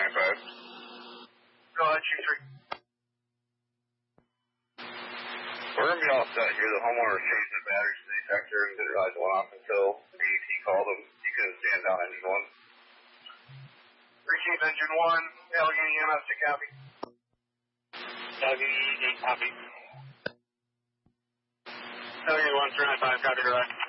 Go ahead, Chief 3. We're going to be all set here. The homeowner changed the batteries to the detector and didn't realize it went off until DET called him. He couldn't stand down engine 1. Receive engine 1, Allegheny EMS to copy. Allegheny 8, copy. Allegheny 1, 395, copy, direct.